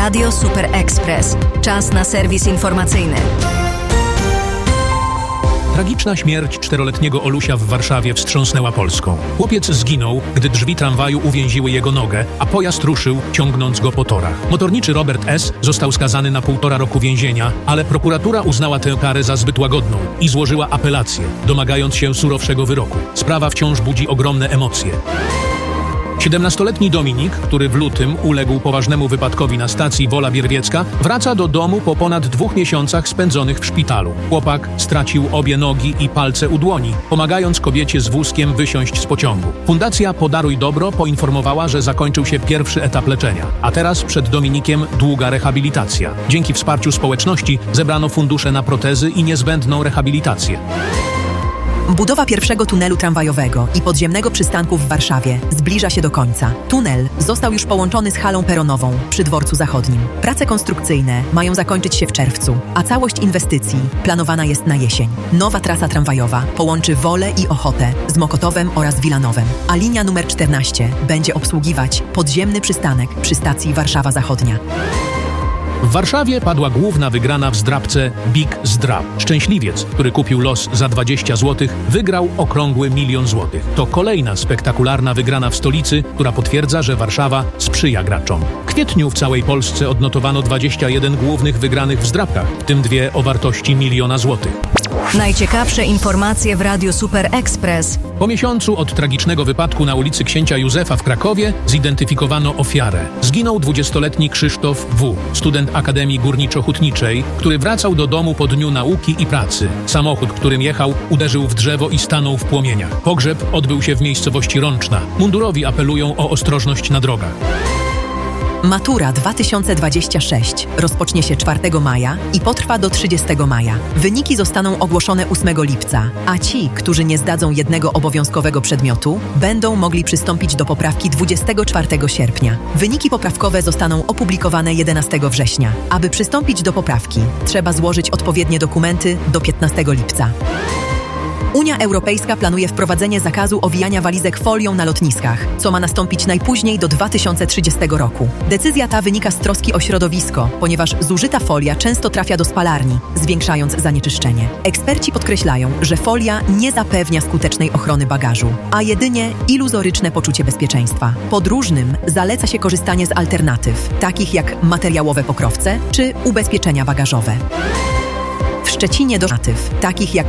Radio Super Express. Czas na serwis informacyjny. Tragiczna śmierć 4-letniego Olusia w Warszawie wstrząsnęła Polską. Chłopiec zginął, gdy drzwi tramwaju uwięziły jego nogę, a pojazd ruszył, ciągnąc go po torach. Motorniczy Robert S. został skazany na 1,5 roku więzienia, ale prokuratura uznała tę karę za zbyt łagodną i złożyła apelację, domagając się surowszego wyroku. Sprawa wciąż budzi ogromne emocje. 17-letni Dominik, który w lutym uległ poważnemu wypadkowi na stacji Wola Bierwiecka, wraca do domu po ponad 2 miesiącach spędzonych w szpitalu. Chłopak stracił obie nogi i palce u dłoni, pomagając kobiecie z wózkiem wysiąść z pociągu. Fundacja Podaruj Dobro poinformowała, że zakończył się pierwszy etap leczenia, a teraz przed Dominikiem długa rehabilitacja. Dzięki wsparciu społeczności zebrano fundusze na protezy i niezbędną rehabilitację. Budowa pierwszego tunelu tramwajowego i podziemnego przystanku w Warszawie zbliża się do końca. Tunel został już połączony z halą peronową przy Dworcu Zachodnim. Prace konstrukcyjne mają zakończyć się w czerwcu, a całość inwestycji planowana jest na jesień. Nowa trasa tramwajowa połączy Wolę i Ochotę z Mokotowem oraz Wilanowem, a linia numer 14 będzie obsługiwać podziemny przystanek przy stacji Warszawa Zachodnia. W Warszawie padła główna wygrana w zdrabce Big Zdrab. Szczęśliwiec, który kupił los za 20 zł, wygrał okrągły 1 000 000 złotych. To kolejna spektakularna wygrana w stolicy, która potwierdza, że Warszawa sprzyja graczom. W kwietniu w całej Polsce odnotowano 21 głównych wygranych w zdrabkach, w tym 2 o wartości 1 000 000 złotych. Najciekawsze informacje w Radiu Super Express. Po miesiącu od tragicznego wypadku na ulicy Księcia Józefa w Krakowie zidentyfikowano ofiarę. Zginął 20-letni Krzysztof W., student Akademii Górniczo-Hutniczej, który wracał do domu po dniu nauki i pracy. Samochód, którym jechał, uderzył w drzewo i stanął w płomieniach. Pogrzeb odbył się w miejscowości Rączna. Mundurowi apelują o ostrożność na drogach. Matura 2026 rozpocznie się 4 maja i potrwa do 30 maja. Wyniki zostaną ogłoszone 8 lipca, a ci, którzy nie zdadzą jednego obowiązkowego przedmiotu, będą mogli przystąpić do poprawki 24 sierpnia. Wyniki poprawkowe zostaną opublikowane 11 września. Aby przystąpić do poprawki, trzeba złożyć odpowiednie dokumenty do 15 lipca. Unia Europejska planuje wprowadzenie zakazu owijania walizek folią na lotniskach, co ma nastąpić najpóźniej do 2030 roku. Decyzja ta wynika z troski o środowisko, ponieważ zużyta folia często trafia do spalarni, zwiększając zanieczyszczenie. Eksperci podkreślają, że folia nie zapewnia skutecznej ochrony bagażu, a jedynie iluzoryczne poczucie bezpieczeństwa. Podróżnym zaleca się korzystanie z alternatyw, takich jak materiałowe pokrowce czy ubezpieczenia bagażowe. W Szczecinie takich jak